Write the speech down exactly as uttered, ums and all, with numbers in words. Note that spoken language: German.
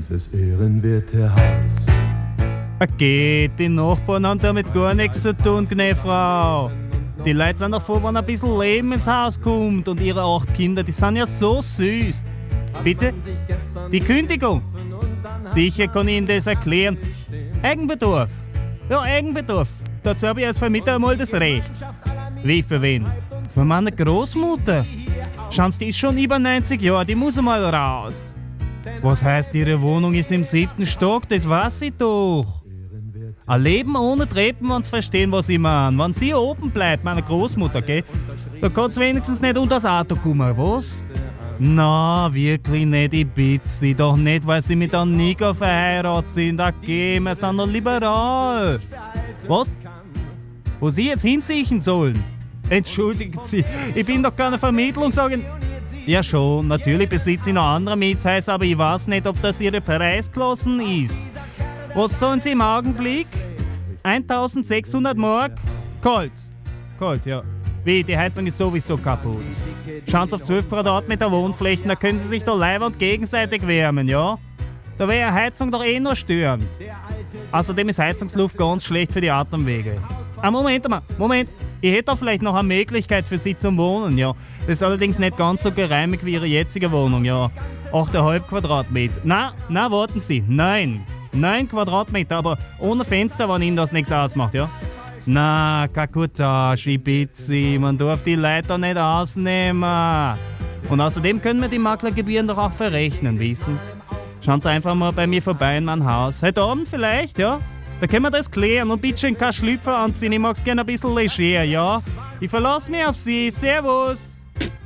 dieses ehrenwerte Haus. Okay, die Nachbarn haben damit gar nichts zu tun, Gnäfrau. Die Leute sind doch froh, wenn ein bisschen Leben ins Haus kommt. Und ihre acht Kinder, die sind ja so süß. Bitte? Die Kündigung? Sicher kann ich Ihnen das erklären. Eigenbedarf. Ja, Eigenbedarf. Dazu habe ich als Vermieter einmal das Recht. Wie für wen? Für meine Großmutter. Schauen Sie, die ist schon über neunzig Jahre, die muss einmal raus. Was heißt, Ihre Wohnung ist im siebten Stock? Das weiß ich doch. Ein Leben ohne Treppen, wenn Sie verstehen, was ich meine. Wenn sie oben bleibt, meine Großmutter, gell? Da kann sie wenigstens nicht unter das Auto kommen, was? Na, wirklich nicht, ich bitte Sie. Doch nicht, weil Sie mit einem Nigger verheiratet sind. Okay, wir sind doch liberal. Was? Wo Sie jetzt hinziehen sollen? Entschuldigen Sie, ich bin doch keine Vermittlungsagent. Ja schon, natürlich besitze ich noch andere Mietshäuser, aber ich weiß nicht, ob das Ihre Preisklassen ist. Was sollen Sie im Augenblick? eintausendsechshundert Mark? Kalt. Kalt, ja. Wie, die Heizung ist sowieso kaputt. Schauen Sie auf zwölf Quadratmeter Wohnflächen, da können Sie sich doch leibend gegenseitig wärmen, ja? Da wäre Heizung doch eh nur störend. Außerdem ist Heizungsluft ganz schlecht für die Atemwege. Ah, Moment mal, Moment. Ich hätte da vielleicht noch eine Möglichkeit für Sie zum Wohnen, ja. Das ist allerdings nicht ganz so geräumig wie Ihre jetzige Wohnung, ja. acht Komma fünf Quadratmeter. Na, na, warten Sie. Nein. neun Quadratmeter, aber ohne Fenster, wenn Ihnen das nichts ausmacht, ja. Na, Kakutage, ich bitte Sie, man darf die Leute nicht ausnehmen. Und außerdem können wir die Maklergebühren doch auch verrechnen, wissen Sie. Schauen Sie einfach mal bei mir vorbei in mein Haus. Heute Abend vielleicht, ja? Da können wir das klären und bitte schön kein Schlüpfer anziehen. Ich mag's gerne ein bisschen leger, ja? Ich verlasse mich auf Sie. Servus!